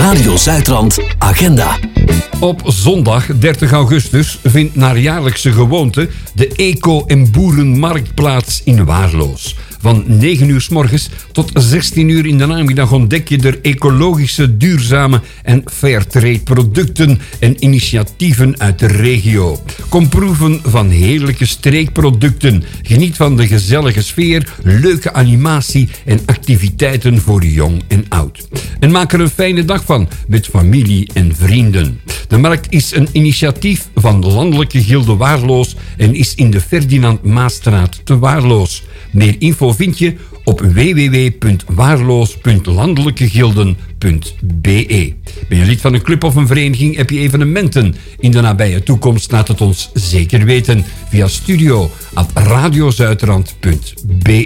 Radio Zuidrand Agenda. Op zondag 30 augustus vindt naar jaarlijkse gewoonte de Eco- en Boerenmarkt plaats in Waarloos. Van 9 uur 's morgens tot 16 uur in de namiddag ontdek je er ecologische, duurzame en fairtrade producten en initiatieven uit de regio. Kom proeven van heerlijke streekproducten. Geniet van de gezellige sfeer, leuke animatie en activiteiten voor jong en oud. En maak er een fijne dag van met familie en vrienden. De markt is een initiatief van de Landelijke Gilde Waarloos en is in de Ferdinand Maasstraat te Waarloos. Meer info vind je op www.waarloos.landelijkegilden.be. Ben je lid van een club of een vereniging? Heb je evenementen in de nabije toekomst? Laat het ons zeker weten via studio@radiozuidrand.be.